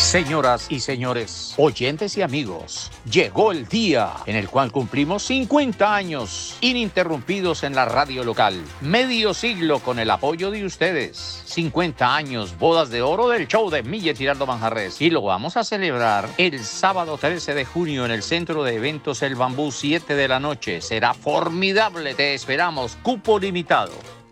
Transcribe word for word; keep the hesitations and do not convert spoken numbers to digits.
Señoras y señores, oyentes y amigos, llegó el día en el cual cumplimos cincuenta años ininterrumpidos en la radio local. Medio siglo con el apoyo de ustedes. cincuenta años, bodas de oro del show de Mille Tirando Manjarres. Y lo vamos a celebrar el sábado trece de junio en el Centro de Eventos El Bambú, siete de la noche. Será formidable, te esperamos, cupo limitado.